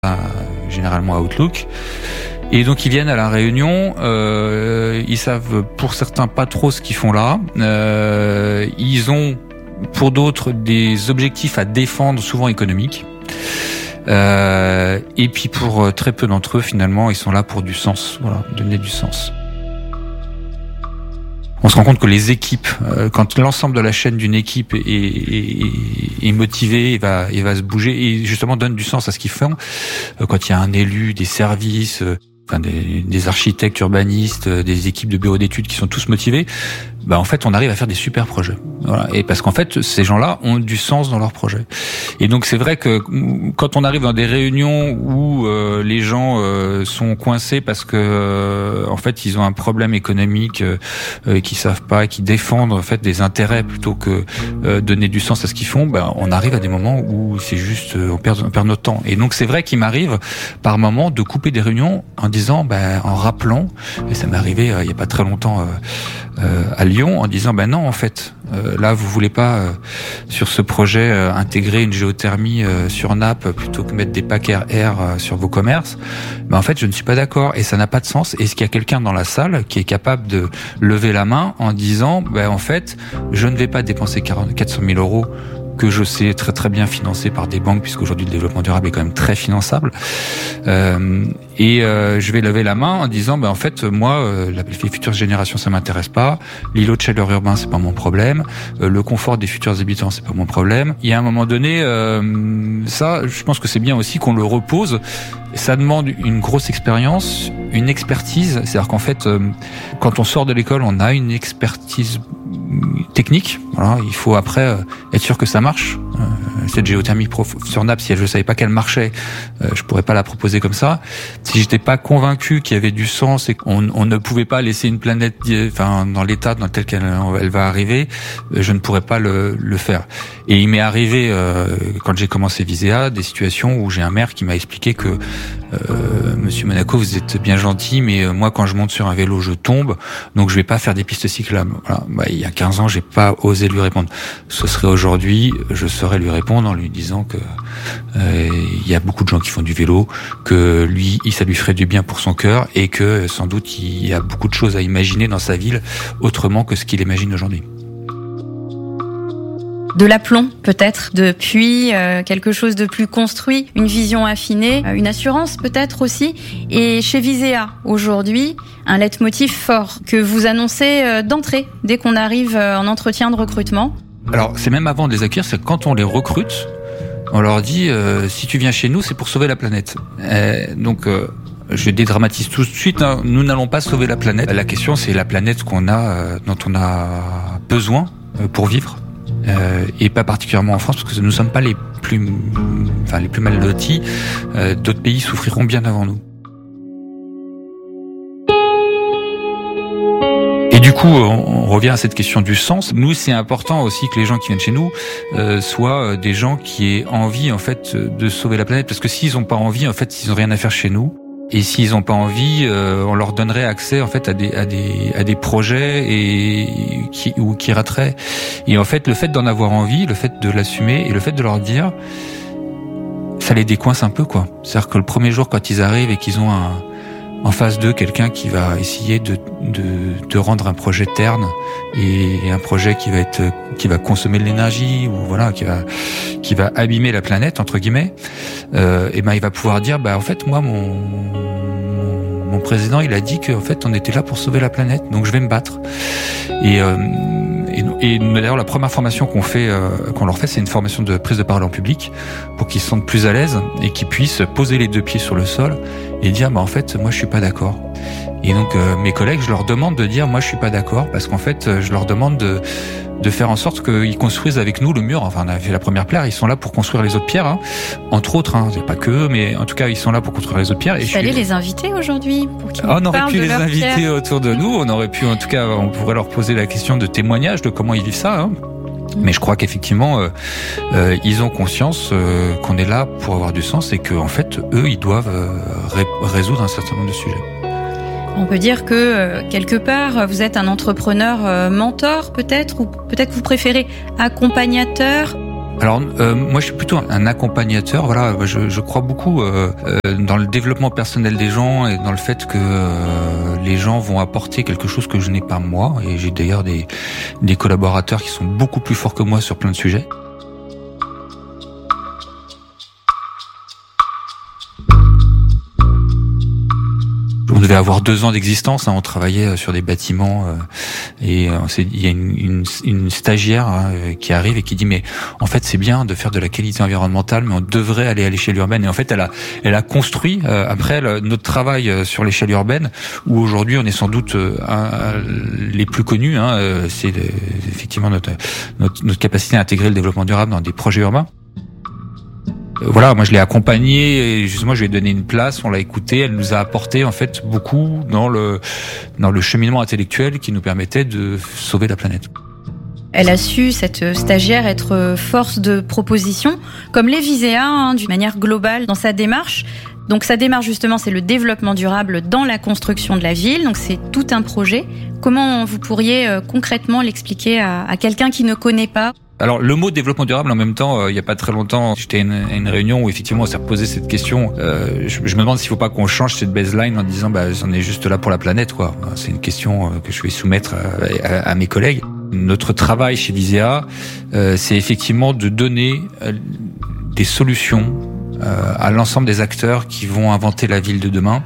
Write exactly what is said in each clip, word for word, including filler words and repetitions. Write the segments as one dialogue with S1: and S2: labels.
S1: généralement Outlook. Et donc ils viennent à la réunion, euh, ils savent pour certains pas trop ce qu'ils font là. Euh, ils ont pour d'autres des objectifs à défendre, souvent économiques. Euh, et puis pour très peu d'entre eux, finalement, ils sont là pour du sens, voilà, donner du sens. On se rend compte que les équipes, quand l'ensemble de la chaîne d'une équipe est, est, est motivée, et va, et va se bouger et justement donne du sens à ce qu'ils font, quand il y a un élu, des services, enfin des, des architectes, urbanistes, des équipes de bureaux d'études qui sont tous motivés, bah en fait on arrive à faire des super projets. Voilà. Et parce qu'en fait ces gens-là ont du sens dans leurs projets. Et donc c'est vrai que quand on arrive dans des réunions où euh, les gens euh, sont coincés parce que euh, en fait ils ont un problème économique euh, et qu'ils savent pas, et qui défendent en fait des intérêts plutôt que euh, donner du sens à ce qu'ils font, bah on arrive à des moments où c'est juste euh, on perd on perd notre temps. Et donc c'est vrai qu'il m'arrive par moments de couper des réunions en disant, bah, en rappelant, et ça m'est arrivé euh, il y a pas très longtemps euh, euh, à Lyon, en disant ben non en fait euh, là vous voulez pas euh, sur ce projet euh, intégrer une géothermie euh, sur nappe plutôt que mettre des packs R R euh, sur vos commerces. Ben en fait je ne suis pas d'accord et ça n'a pas de sens. Est-ce qu'il y a quelqu'un dans la salle qui est capable de lever la main en disant ben en fait je ne vais pas dépenser quatre cent mille euros que je sais très très bien financé par des banques, puisqu'aujourd'hui le développement durable est quand même très finançable. Euh, et euh, je vais lever la main en disant, ben en fait moi, euh, les futures générations ça m'intéresse pas, l'îlot de chaleur urbain c'est pas mon problème, euh, le confort des futurs habitants c'est pas mon problème. Il y a un moment donné, euh, ça, je pense que c'est bien aussi qu'on le repose. Ça demande une grosse expérience, une expertise. C'est-à-dire qu'en fait, euh, quand on sort de l'école, on a une expertise technique. Voilà, il faut après euh, être sûr que ça marche. Euh, cette géothermie prof sur nappe, si je ne savais pas qu'elle marchait, euh, je pourrais pas la proposer comme ça. Si j'étais pas convaincu qu'il y avait du sens et qu'on on ne pouvait pas laisser une planète, enfin dans l'état dans lequel elle, elle va arriver, je ne pourrais pas le, le faire. Et il m'est arrivé euh, quand j'ai commencé Visea des situations où j'ai un maire qui m'a expliqué que Euh, Monsieur Monaco, vous êtes bien gentil, mais euh, moi, quand je monte sur un vélo, je tombe, donc je vais pas faire des pistes cyclables. Voilà. Bah, il y a quinze ans, j'ai pas osé lui répondre. Ce serait aujourd'hui, je saurais lui répondre en lui disant que euh, il y a beaucoup de gens qui font du vélo, que lui, ça lui ferait du bien pour son cœur, et que sans doute il y a beaucoup de choses à imaginer dans sa ville autrement que ce qu'il imagine aujourd'hui.
S2: De l'aplomb, peut-être, depuis euh, quelque chose de plus construit, une vision affinée, euh, une assurance peut-être aussi. Et chez Visea, aujourd'hui, un leitmotiv fort que vous annoncez euh, d'entrée, dès qu'on arrive euh, en entretien de recrutement.
S1: Alors, c'est même avant de les accueillir, c'est que quand on les recrute, on leur dit euh, si tu viens chez nous, c'est pour sauver la planète. Euh, donc... Euh Je dédramatise tout de suite, hein. Nous n'allons pas sauver la planète. La question, c'est la planète qu'on a, euh, dont on a besoin euh, pour vivre. Euh, et pas particulièrement en France, parce que nous ne sommes pas les plus, enfin les plus mal lotis. Euh, d'autres pays souffriront bien avant nous. Et du coup, on revient à cette question du sens. Nous, c'est important aussi que les gens qui viennent chez nous euh, soient des gens qui aient envie, en fait, de sauver la planète. Parce que s'ils n'ont pas envie, en fait, ils n'ont rien à faire chez nous. Et s'ils n'ont pas envie, euh, on leur donnerait accès en fait à des à des à des projets et qui ou qui rateraient. Et en fait, le fait d'en avoir envie, le fait de l'assumer et le fait de leur dire, ça les décoince un peu quoi. C'est-à-dire que le premier jour, quand ils arrivent et qu'ils ont un en face d'eux quelqu'un qui va essayer de de de rendre un projet terne et un projet qui va être qui va consommer de l'énergie ou voilà qui va qui va abîmer la planète entre guillemets, euh, et ben il va pouvoir dire bah en fait moi mon mon président il a dit que en fait on était là pour sauver la planète donc je vais me battre. Et euh, et, et d'ailleurs la première formation qu'on fait euh, qu'on leur fait c'est une formation de prise de parole en public pour qu'ils se sentent plus à l'aise et qu'ils puissent poser les deux pieds sur le sol et dire bah en fait moi je suis pas d'accord. Et donc euh, mes collègues je leur demande de dire moi je suis pas d'accord parce qu'en fait je leur demande de de faire en sorte qu'ils construisent avec nous le mur. Enfin, on a fait la première pierre, ils sont là pour construire les autres pierres, hein. Entre autres, hein. C'est pas que eux, mais en tout cas, ils sont là pour construire les autres pierres.
S2: Il fallait les inviter aujourd'hui pour qu'ils nous
S1: on aurait
S2: parlent
S1: pu
S2: de
S1: les
S2: leurs
S1: inviter
S2: pierres.
S1: autour de nous, on aurait pu, en tout cas, on pourrait leur poser la question de témoignage de comment ils vivent ça, hein. Mmh. Mais je crois qu'effectivement, euh, euh, ils ont conscience euh, qu'on est là pour avoir du sens et que, en fait, eux, ils doivent euh, ré- résoudre un certain nombre de sujets.
S2: On peut dire que, euh, quelque part, vous êtes un entrepreneur euh, mentor, peut-être, ou peut-être que vous préférez accompagnateur.
S1: Alors euh, moi je suis plutôt un accompagnateur. Voilà, je, je crois beaucoup euh, euh, dans le développement personnel des gens et dans le fait que euh, les gens vont apporter quelque chose que je n'ai pas moi. Et j'ai d'ailleurs des des collaborateurs qui sont beaucoup plus forts que moi sur plein de sujets. On devait avoir deux ans d'existence, hein, on travaillait sur des bâtiments euh, et euh, il y a une, une, une stagiaire hein, qui arrive et qui dit mais en fait c'est bien de faire de la qualité environnementale, mais on devrait aller à l'échelle urbaine. Et en fait elle a elle a construit euh, après le, notre travail sur l'échelle urbaine, où aujourd'hui on est sans doute euh, un, les plus connus. Hein, euh, c'est le, effectivement notre, notre notre capacité à intégrer le développement durable dans des projets urbains. Voilà, moi je l'ai accompagnée et justement je lui ai donné une place, on l'a écoutée, elle nous a apporté en fait beaucoup dans le dans le cheminement intellectuel qui nous permettait de sauver la planète.
S2: Elle a su, cette stagiaire, être force de proposition, comme les Visea, hein, d'une manière globale dans sa démarche. Donc sa démarche justement, c'est le développement durable dans la construction de la ville, donc c'est tout un projet. Comment vous pourriez euh, concrètement l'expliquer à, à quelqu'un qui ne connaît pas ?
S1: Alors le mot développement durable, en même temps, euh, il y a pas très longtemps, j'étais à une, à une réunion où effectivement on s'est reposé cette question. Euh, je, je me demande s'il faut pas qu'on change cette baseline en disant bah on est juste là pour la planète, quoi. C'est une question euh, que je vais soumettre à, à, à mes collègues. Notre travail chez Visea, euh, c'est effectivement de donner euh, des solutions euh, à l'ensemble des acteurs qui vont inventer la ville de demain,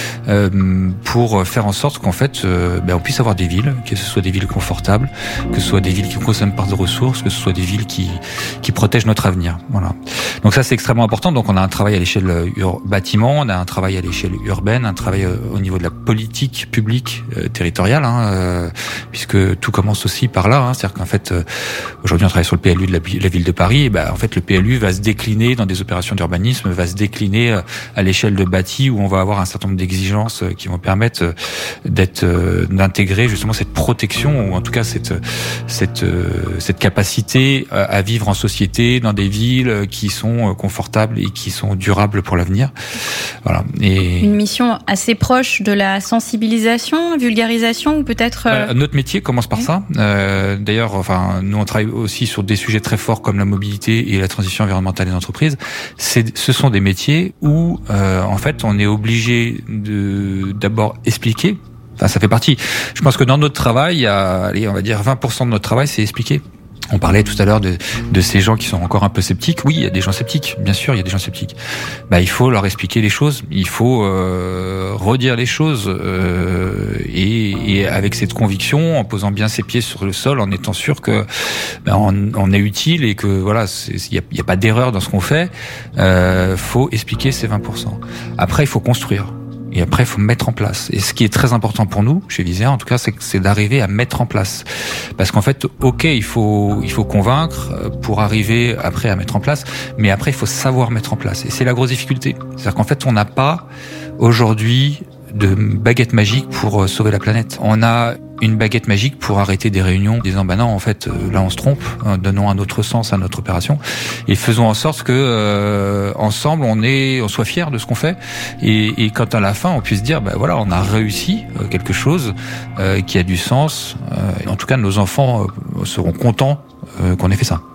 S1: euh, pour faire en sorte qu'en fait, euh, ben, on puisse avoir des villes, que ce soit des villes confortables, que ce soit des villes qui ne consomment pas de ressources, que ce soit des villes qui qui protègent notre avenir. Voilà. Donc ça, c'est extrêmement important. Donc on a un travail à l'échelle ur- bâtiment, on a un travail à l'échelle urbaine, un travail euh, au niveau de la politique publique euh, territoriale, hein, euh, puisque tout commence aussi par là. Hein, c'est-à-dire qu'en fait, euh, aujourd'hui, on travaille sur le P L U de la, la ville de Paris. Et ben, en fait, le P L U va se décliner dans des opérations d'urbanisme, va se décliner euh, à l'échelle de bâti, où on va avoir un certain nombre d'exigences euh, qui vont permettre euh, d'être, euh, d'intégrer justement cette protection, ou en tout cas cette cette euh, cette capacité à, à vivre en société dans des villes qui sont confortables et qui sont durables pour l'avenir. Voilà. Et
S2: une mission assez proche de la sensibilisation, vulgarisation, ou peut-être. Euh...
S1: Notre métier commence par oui. ça. Euh, d'ailleurs, enfin, nous on travaille aussi sur des sujets très forts comme la mobilité et la transition environnementale des entreprises. C'est, ce sont des métiers où, euh, en fait, on est obligé de d'abord expliquer. Enfin, ça fait partie. Je pense que dans notre travail, il y a, allez, on va dire vingt pour cent de notre travail, c'est expliquer. On parlait tout à l'heure de, de ces gens qui sont encore un peu sceptiques. Oui, il y a des gens sceptiques, bien sûr, il y a des gens sceptiques. Bah, il faut leur expliquer les choses, il faut euh, redire les choses, euh, et, et avec cette conviction, en posant bien ses pieds sur le sol, en étant sûr que bah, on, on est utile et que voilà, il y a, y a pas d'erreur dans ce qu'on fait. Euh, faut expliquer ces vingt pour cent. Après, il faut construire. Et après, il faut mettre en place. Et ce qui est très important pour nous, chez Visea, en tout cas, c'est, c'est d'arriver à mettre en place. Parce qu'en fait, ok, il faut, il faut convaincre pour arriver après à mettre en place, mais après, il faut savoir mettre en place. Et c'est la grosse difficulté. C'est-à-dire qu'en fait, on n'a pas aujourd'hui de baguette magique pour sauver la planète. On a une baguette magique pour arrêter des réunions, disant bah non, en fait là on se trompe, donnons un autre sens à notre opération et faisons en sorte que euh, ensemble on est, on soit fiers de ce qu'on fait, et, et quand à la fin on puisse dire bah voilà, on a réussi quelque chose euh, qui a du sens. Euh, en tout cas, nos enfants euh, seront contents euh, qu'on ait fait ça.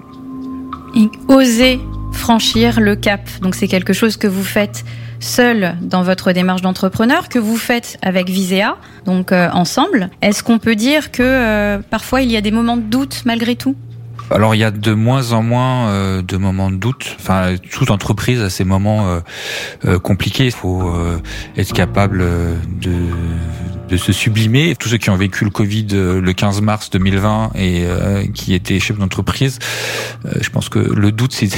S2: Et oser franchir le cap. Donc c'est quelque chose que vous faites seul dans votre démarche d'entrepreneur, que vous faites avec Visea, donc euh, ensemble. Est-ce qu'on peut dire que euh, parfois il y a des moments de doute malgré tout ?
S1: Alors il y a de moins en moins euh, de moments de doute. Enfin, toute entreprise a ces moments euh, euh, compliqués. Il faut euh, être capable de de se sublimer. Tous ceux qui ont vécu le Covid euh, le quinze mars deux mille vingt et euh, qui étaient chefs d'entreprise, euh, je pense que le doute, c'est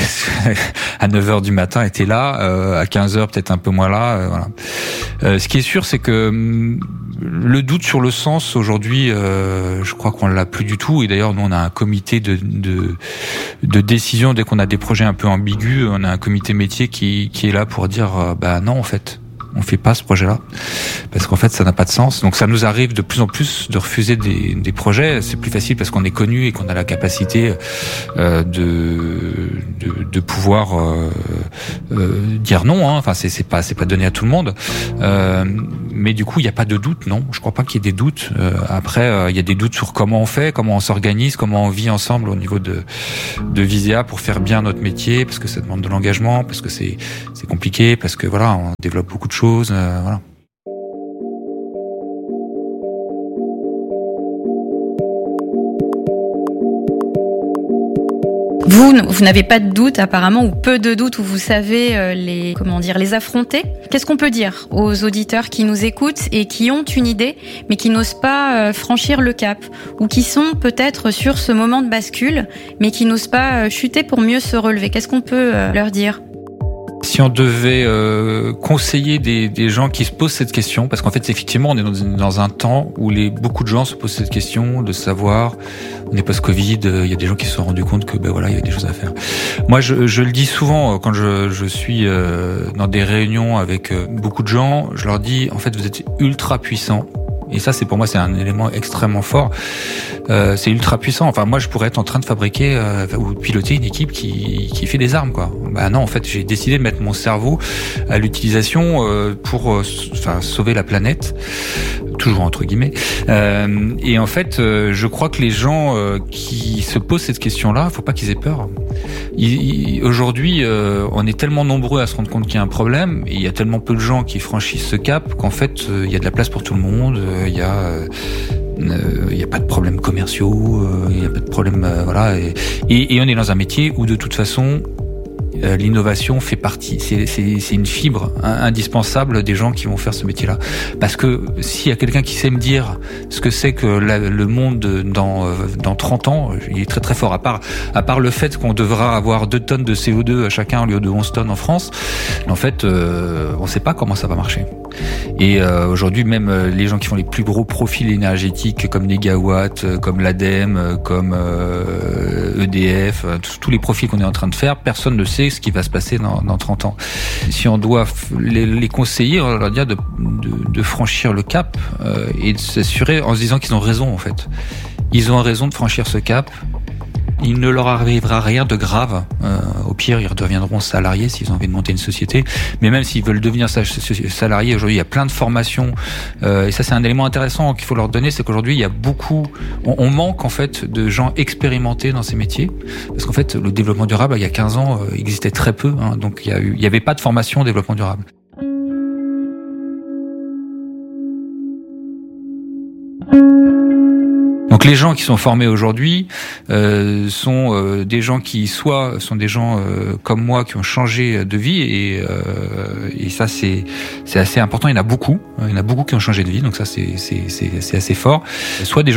S1: à neuf heures du matin était là, euh, à quinze heures peut-être un peu moins là. Euh, voilà. Euh, ce qui est sûr, c'est que hum, le doute sur le sens aujourd'hui, euh, je crois qu'on l'a plus du tout. Et d'ailleurs, nous, on a un comité de de, de décision dès qu'on a des projets un peu ambigus. On a un comité métier qui qui est là pour dire, euh, bah non, en fait, on fait pas ce projet-là parce qu'en fait ça n'a pas de sens. Donc ça nous arrive de plus en plus de refuser des, des projets. C'est plus facile parce qu'on est connu et qu'on a la capacité euh, de, de de pouvoir euh, euh, dire non. Hein. Enfin c'est c'est pas c'est pas donné à tout le monde. Euh, mais du coup, il n'y a pas de doute, non. Je crois pas qu'il y ait des doutes. Euh, après, euh, il y a des doutes sur comment on fait, comment on s'organise, comment on vit ensemble au niveau de, de Visea pour faire bien notre métier, parce que ça demande de l'engagement, parce que c'est, c'est compliqué, parce que voilà, on développe beaucoup de choses, euh, voilà.
S2: Vous, vous n'avez pas de doute apparemment, ou peu de doute, où vous savez euh, les comment dire les affronter. Qu'est-ce qu'on peut dire aux auditeurs qui nous écoutent et qui ont une idée, mais qui n'osent pas euh, franchir le cap, ou qui sont peut-être sur ce moment de bascule, mais qui n'osent pas euh, chuter pour mieux se relever? Qu'est-ce qu'on peut euh, leur dire?
S1: Si on devait euh, conseiller des, des gens qui se posent cette question, parce qu'en fait, effectivement, on est dans, dans un temps où les, beaucoup de gens se posent cette question de savoir, on est post-Covid, il euh, y a des gens qui se sont rendus compte que ben voilà, il y a des choses à faire. Moi, je, je le dis souvent quand je, je suis euh, dans des réunions avec euh, beaucoup de gens, je leur dis, en fait, vous êtes ultra puissants. Et ça, c'est pour moi, c'est un élément extrêmement fort. Euh, c'est ultra puissant. Enfin, moi, je pourrais être en train de fabriquer euh, ou de piloter une équipe qui qui fait des armes, quoi. Bah non, en fait, j'ai décidé de mettre mon cerveau à l'utilisation euh, pour, euh, enfin, sauver la planète, toujours entre guillemets. Euh, et en fait, euh, je crois que les gens euh, qui se posent cette question-là, faut pas qu'ils aient peur. Il, il, aujourd'hui, euh, on est tellement nombreux à se rendre compte qu'il y a un problème, et il y a tellement peu de gens qui franchissent ce cap qu'en fait, euh, il y a de la place pour tout le monde. Il y a, euh, il y a pas de problèmes commerciaux, euh, il y a pas de problèmes, euh, voilà. Et, et, et on est dans un métier où de toute façon, euh, l'innovation fait partie. C'est, c'est, c'est une fibre indispensable des gens qui vont faire ce métier-là. Parce que s'il y a quelqu'un qui sait me dire ce que c'est que la, le monde dans dans trente ans, il est très très fort. À part à part le fait qu'on devra avoir deux tonnes de C O deux à chacun au lieu de onze tonnes en France, en fait, euh, on ne sait pas comment ça va marcher. Et euh, aujourd'hui, même euh, les gens qui font les plus gros profils énergétiques, comme Negawatt, euh, comme l'ADEME, euh, comme euh, E D F, euh, tous les profils qu'on est en train de faire, personne ne sait ce qui va se passer dans, dans trente ans. Si on doit f- les, les conseiller, on leur dire de, de, de franchir le cap euh, et de s'assurer en se disant qu'ils ont raison, en fait. Ils ont raison de franchir ce cap. Il ne leur arrivera rien de grave. Euh, au pire, ils redeviendront salariés s'ils ont envie de monter une société. Mais même s'ils veulent devenir salariés, aujourd'hui, il y a plein de formations. Euh, et ça, c'est un élément intéressant qu'il faut leur donner, c'est qu'aujourd'hui, il y a beaucoup... On, on manque, en fait, de gens expérimentés dans ces métiers. Parce qu'en fait, le développement durable, il y a quinze ans, euh, existait très peu. Hein, donc, il y a eu, il y avait pas de formation au développement durable. Donc les gens qui sont formés aujourd'hui euh, sont euh, des gens qui soit sont des gens euh, comme moi qui ont changé de vie et, euh, et ça c'est c'est assez important. Il y en a beaucoup, il y en a beaucoup qui ont changé de vie, donc ça c'est c'est c'est, c'est assez fort. Soit des gens